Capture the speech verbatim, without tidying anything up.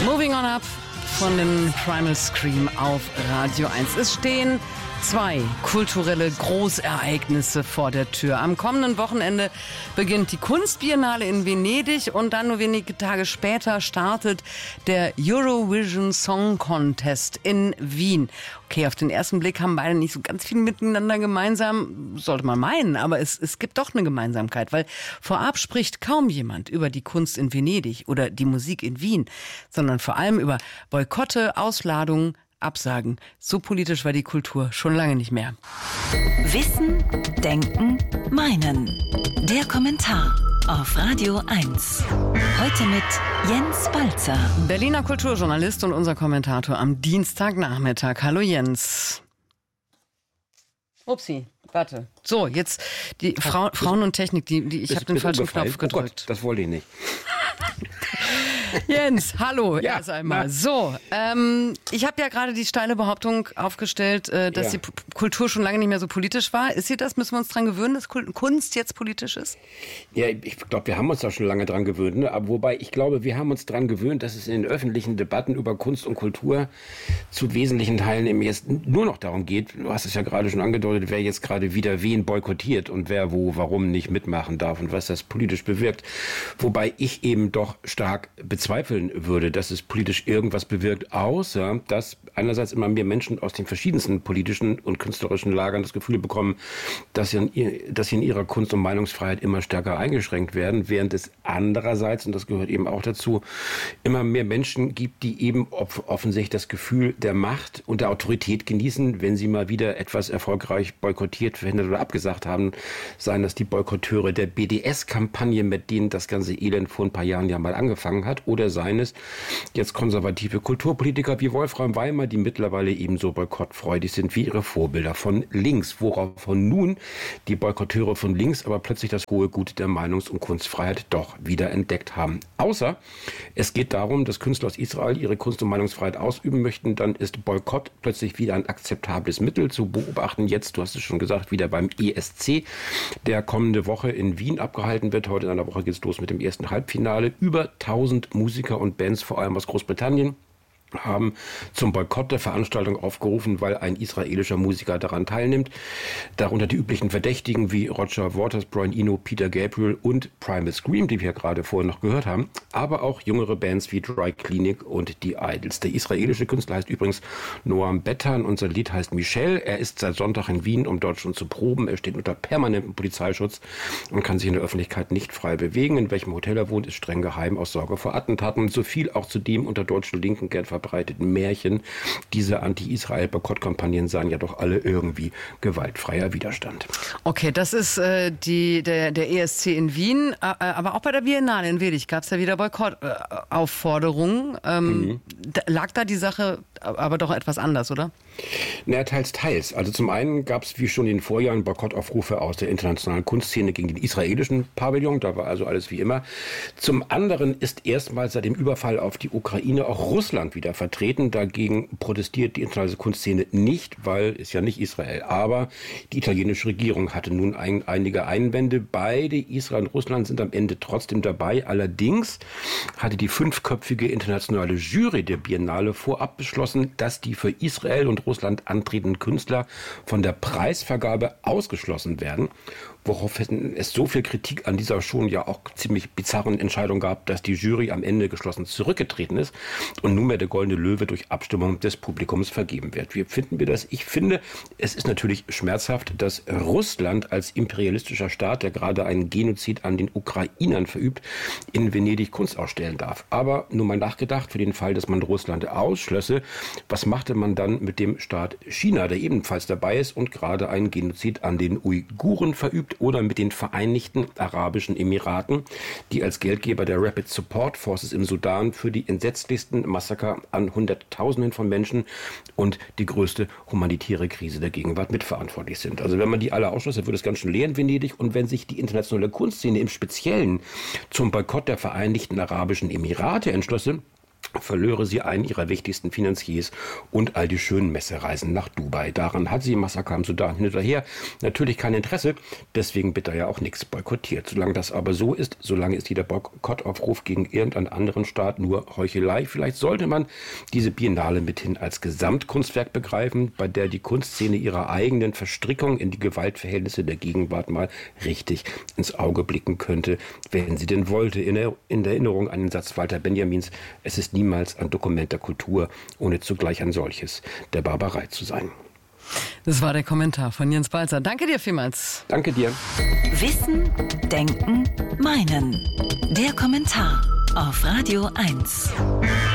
Moving on up von den Primal Scream auf Radio eins. Es stehen zwei kulturelle Großereignisse vor der Tür. Am kommenden Wochenende beginnt die Kunstbiennale in Venedig und dann nur wenige Tage später startet der Eurovision Song Contest in Wien. Okay, auf den ersten Blick haben beide nicht so ganz viel miteinander gemeinsam, sollte man meinen, aber es, es gibt doch eine Gemeinsamkeit, weil vorab spricht kaum jemand über die Kunst in Venedig oder die Musik in Wien, sondern vor allem über Boykotte, Ausladungen, Absagen. So politisch war die Kultur schon lange nicht mehr. Wissen, Denken, Meinen. Der Kommentar auf Radio eins. Heute mit Jens Balzer. Berliner Kulturjournalist und unser Kommentator am Dienstagnachmittag. Hallo Jens. Upsi, warte. So, jetzt die Frau, Frauen und Technik, die, die ich habe den falschen umgefallen. Knopf gedrückt. Oh Gott, das wollte ich nicht. Jens, hallo, ja, erst einmal. Na. So, ähm, ich habe ja gerade die steile Behauptung aufgestellt, äh, dass Ja. die P- Kultur schon lange nicht mehr so politisch war. Ist sie das? Müssen wir uns dran gewöhnen, dass Kul- Kunst jetzt politisch ist? Ja, ich glaube, wir haben uns da schon lange dran gewöhnt. Ne? Aber wobei, ich glaube, wir haben uns dran gewöhnt, dass es in den öffentlichen Debatten über Kunst und Kultur zu wesentlichen Teilen eben jetzt nur noch darum geht, du hast es ja gerade schon angedeutet, wer jetzt gerade wieder wen boykottiert und wer wo, warum nicht mitmachen darf und was das politisch bewirkt. Wobei ich eben doch stark bezweifeln würde, dass es politisch irgendwas bewirkt, außer dass einerseits immer mehr Menschen aus den verschiedensten politischen und künstlerischen Lagern das Gefühl bekommen, dass sie in, ihr, dass sie in ihrer Kunst- und Meinungsfreiheit immer stärker eingeschränkt werden, während es andererseits, und das gehört eben auch dazu, immer mehr Menschen gibt, die eben off- offensichtlich das Gefühl der Macht und der Autorität genießen, wenn sie mal wieder etwas erfolgreich boykottiert, verhindert oder abgesagt haben, seien das die Boykotteure der B D S-Kampagne, mit denen das ganze Elend vor ein paar Jahren ja mal angefangen hat, oder seien es jetzt konservative Kulturpolitiker wie Wolfram Weimar, die mittlerweile ebenso boykottfreudig sind wie ihre Vorbilder von links, woraufhin nun die Boykotteure von links aber plötzlich das hohe Gut der Meinungs- und Kunstfreiheit doch wieder entdeckt haben. Außer es geht darum, dass Künstler aus Israel ihre Kunst- und Meinungsfreiheit ausüben möchten, dann ist Boykott plötzlich wieder ein akzeptables Mittel zu beobachten. Jetzt, du hast es schon gesagt, wieder beim E S C, der kommende Woche in Wien abgehalten wird. Heute in einer Woche geht es los mit dem ersten Halbfinale. Über tausend Musiker und Bands, vor allem aus Großbritannien, haben zum Boykott der Veranstaltung aufgerufen, weil ein israelischer Musiker daran teilnimmt. Darunter die üblichen Verdächtigen wie Roger Waters, Brian Eno, Peter Gabriel und Primal Scream, die wir gerade vorhin noch gehört haben, aber auch jüngere Bands wie Dry Clinic und die Idols. Der israelische Künstler heißt übrigens Noam Bettan, unser Lied heißt Michel. Er ist seit Sonntag in Wien, um dort schon zu proben. Er steht unter permanentem Polizeischutz und kann sich in der Öffentlichkeit nicht frei bewegen. In welchem Hotel er wohnt, ist streng geheim aus Sorge vor Attentaten. So viel auch zu dem unter deutschen Linken gern verbreiteten Märchen. Diese Anti-Israel-Boykott-Kampagnen seien ja doch alle irgendwie gewaltfreier Widerstand. Okay, das ist äh, die, der, der E S C in Wien, äh, aber auch bei der Biennale in Venedig gab es ja wieder Boykottaufforderungen. Ähm, Mhm. da, lag da die Sache aber doch etwas anders, oder? Na, teils, teils. Also zum einen gab es wie schon in den Vorjahren Boykottaufrufe aus der internationalen Kunstszene gegen den israelischen Pavillon. Da war also alles wie immer. Zum anderen ist erstmals seit dem Überfall auf die Ukraine auch Russland wieder vertreten. Dagegen protestiert die internationale Kunstszene nicht, weil es ja nicht Israel. Aber die italienische Regierung hatte nun ein, einige Einwände. Beide, Israel und Russland, sind am Ende trotzdem dabei. Allerdings hatte die fünfköpfige internationale Jury der Biennale vorab beschlossen, dass die für Israel und Russland antretenden Künstler von der Preisvergabe ausgeschlossen werden, woraufhin es so viel Kritik an dieser schon ja auch ziemlich bizarren Entscheidung gab, dass die Jury am Ende geschlossen zurückgetreten ist und nunmehr der Goldene Löwe durch Abstimmung des Publikums vergeben wird. Wie finden wir das? Ich finde, es ist natürlich schmerzhaft, dass Russland als imperialistischer Staat, der gerade einen Genozid an den Ukrainern verübt, in Venedig Kunst ausstellen darf. Aber nur mal nachgedacht, für den Fall, dass man Russland ausschlösse, was machte man dann mit dem Staat China, der ebenfalls dabei ist und gerade einen Genozid an den Uiguren verübt, oder mit den Vereinigten Arabischen Emiraten, die als Geldgeber der Rapid Support Forces im Sudan für die entsetzlichsten Massaker an Hunderttausenden von Menschen und die größte humanitäre Krise der Gegenwart mitverantwortlich sind. Also wenn man die alle ausschließt, dann würde es ganz schön leer in Venedig. Und wenn sich die internationale Kunstszene im Speziellen zum Boykott der Vereinigten Arabischen Emirate entschlösse, verlöre sie einen ihrer wichtigsten Finanziers und all die schönen Messereisen nach Dubai. Daran hat sie im Massaker am Sudan hinterher natürlich kein Interesse, deswegen wird da ja auch nichts boykottiert. Solange das aber so ist, solange ist jeder Boykottaufruf gegen irgendeinen anderen Staat nur Heuchelei. Vielleicht sollte man diese Biennale mithin als Gesamtkunstwerk begreifen, bei der die Kunstszene ihrer eigenen Verstrickung in die Gewaltverhältnisse der Gegenwart mal richtig ins Auge blicken könnte, wenn sie denn wollte. In der, in der Erinnerung an den Satz Walter Benjamins: Es ist niemals ein Dokument der Kultur, ohne zugleich ein solches der Barbarei zu sein. Das war der Kommentar von Jens Balzer. Danke dir vielmals. Danke dir. Wissen, Denken, Meinen. Der Kommentar auf Radio eins.